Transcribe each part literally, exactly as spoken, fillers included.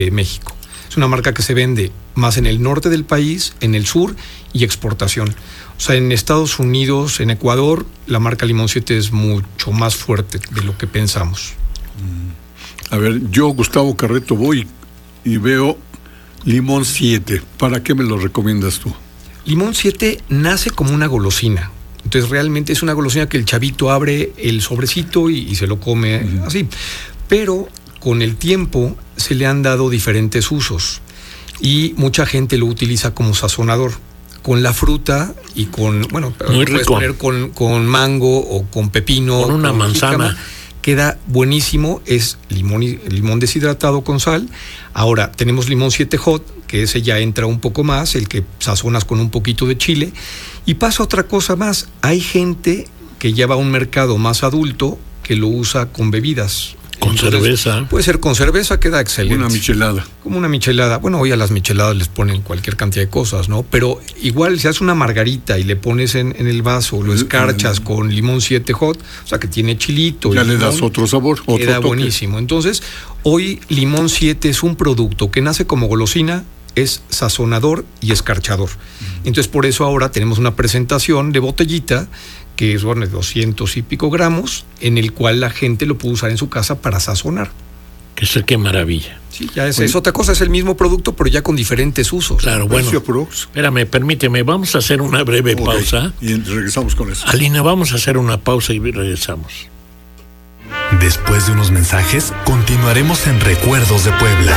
de México. Es una marca que se vende más en el norte del país, en el sur y exportación. O sea, en Estados Unidos, en Ecuador, la marca Limón siete es mucho más fuerte de lo que pensamos. A ver, yo, Gustavo Carreto, voy y veo Limón siete. ¿Para qué me lo recomiendas tú? Limón siete nace como una golosina. Entonces, realmente es una golosina que el chavito abre el sobrecito y, y se lo come uh-huh. así. Pero con el tiempo se le han dado diferentes usos y mucha gente lo utiliza como sazonador. Con la fruta y con, bueno, Muy puedes rico. poner con, con mango o con pepino. Con una con manzana. jícama. Queda buenísimo, es limón, limón deshidratado con sal. Ahora tenemos Limón siete Hot, que ese ya entra un poco más, el que sazonas con un poquito de chile. Y pasa otra cosa más, hay gente que lleva a un mercado más adulto que lo usa con bebidas. Con Entonces, cerveza. Puede ser con cerveza, queda excelente. Una michelada. Como una michelada. Bueno, hoy a las micheladas les ponen cualquier cantidad de cosas, ¿no? Pero igual si haces una margarita y le pones en, en el vaso, lo escarchas mm. con Limón siete Hot, o sea que tiene chilito. Ya y le limón, das otro sabor, otro queda toque. buenísimo. Entonces, hoy Limón siete es un producto que nace como golosina, es sazonador y escarchador. Mm. Entonces, por eso ahora tenemos una presentación de botellita que es bueno, de doscientos y pico gramos, en el cual la gente lo puede usar en su casa para sazonar. Que sé qué maravilla. Sí, ya es, es otra cosa, es el mismo producto, pero ya con diferentes usos. Claro, bueno. Prox. Espérame, permíteme, vamos a hacer una breve okay. pausa. Y regresamos con eso. Alina, vamos a hacer una pausa y regresamos. Después de unos mensajes, continuaremos en Recuerdos de Puebla.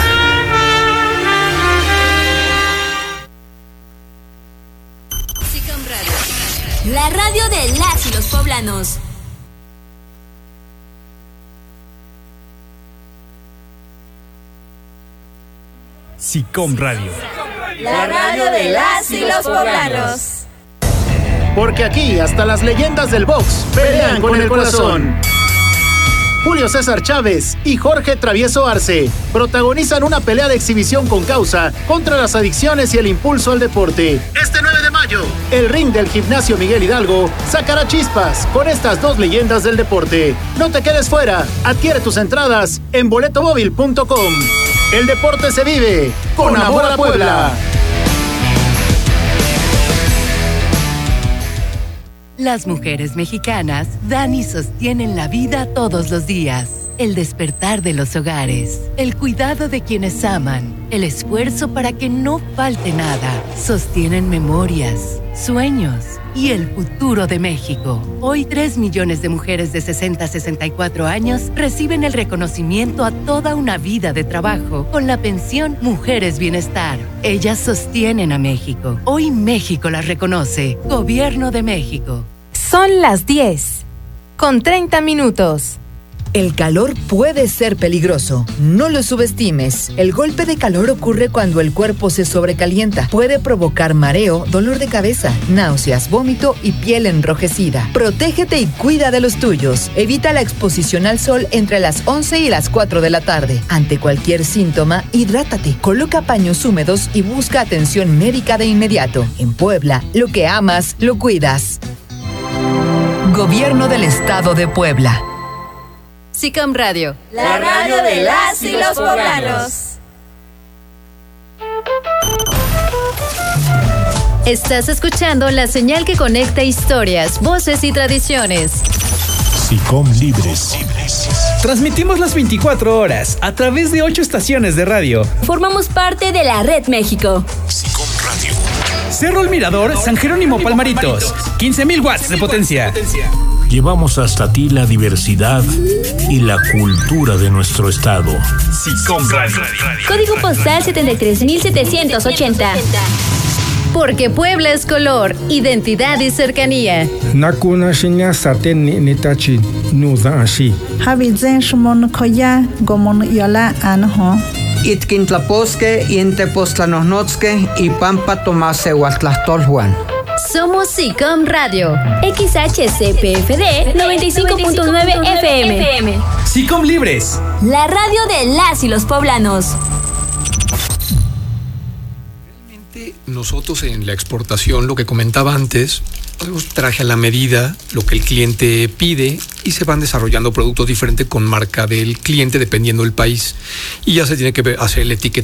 La radio de las y los poblanos. SICOM Radio. La radio de las y los poblanos. Porque aquí hasta las leyendas del box pelean con el corazón. Julio César Chávez y Jorge Travieso Arce protagonizan una pelea de exhibición con causa contra las adicciones y el impulso al deporte. Este nueve de mayo, el ring del Gimnasio Miguel Hidalgo sacará chispas con estas dos leyendas del deporte. No te quedes fuera, adquiere tus entradas en boleto móvil punto com. El deporte se vive con amor a Puebla. Las mujeres mexicanas dan y sostienen la vida todos los días. El despertar de los hogares, el cuidado de quienes aman, el esfuerzo para que no falte nada. Sostienen memorias, sueños y el futuro de México. Hoy, tres millones de mujeres de sesenta a sesenta y cuatro años reciben el reconocimiento a toda una vida de trabajo con la pensión Mujeres Bienestar. Ellas sostienen a México. Hoy México las reconoce. Gobierno de México. Son las diez, con treinta minutos. El calor puede ser peligroso. No lo subestimes. El golpe de calor ocurre cuando el cuerpo se sobrecalienta. Puede provocar mareo, dolor de cabeza, náuseas, vómito y piel enrojecida. Protégete y cuida de los tuyos. Evita la exposición al sol entre las once y las cuatro de la tarde. Ante cualquier síntoma, hidrátate. Coloca paños húmedos y busca atención médica de inmediato. En Puebla, lo que amas, lo cuidas. Gobierno del Estado de Puebla. SICOM Radio. La radio de las y los poblanos. Estás escuchando la señal que conecta historias, voces y tradiciones. SICOM Libres. Transmitimos las veinticuatro horas a través de ocho estaciones de radio. Formamos parte de la Red México. SICOM Radio. Cerro El Mirador, San Jerónimo Palmaritos. quince mil watts de potencia. Llevamos hasta ti la diversidad y la cultura de nuestro estado. SICOM Radio. Código postal setenta y tres mil setecientos ochenta. Porque Puebla es color, identidad y cercanía. Nakuna shinya saten netachi nuza ashi. Habizen shumon koya gomon yola anho. Itkintlaposque, Intepostlanosnotzque y Pampa Tomase Huatlastolhuan. Somos SICOM Radio, X H C P F D noventa y cinco punto nueve F M. SICOM Libres. La radio de las y los poblanos. Realmente nosotros en la exportación, lo que comentaba antes, traje a la medida, lo que el cliente pide, y se van desarrollando productos diferentes con marca del cliente dependiendo del país. Y ya se tiene que hacer el etiquetado